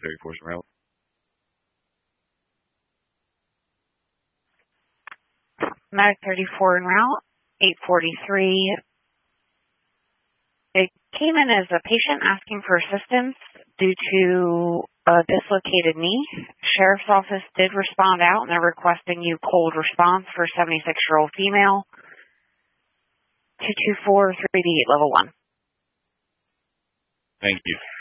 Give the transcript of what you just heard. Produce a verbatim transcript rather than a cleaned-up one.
thirty-four is route. Medic thirty-four en route, eight forty-three. It came in as a patient asking for assistance due to a dislocated knee. Sheriff's office did respond out, and they're requesting you cold response for a seventy-six-year-old female. two two four three D eight level one. Thank you.